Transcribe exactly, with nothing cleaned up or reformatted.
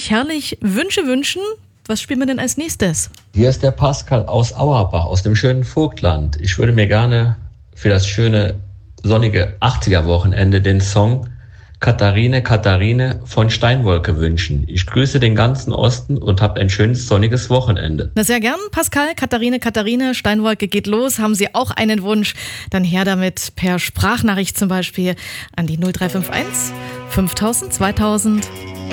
sich herrlich Wünsche wünschen. Was spielen wir denn als nächstes? Hier ist der Pascal aus Auerbach, aus dem schönen Vogtland. Ich würde mir gerne für das schöne, sonnige achtziger-Wochenende den Song Katharine, Katharine von Steinwolke wünschen. Ich grüße den ganzen Osten und habt ein schönes, sonniges Wochenende. Na, sehr gern, Pascal. Katharine, Katharine, Steinwolke geht los. Haben Sie auch einen Wunsch? Dann her damit per Sprachnachricht zum Beispiel an die null drei fünf eins fünftausend zweitausend.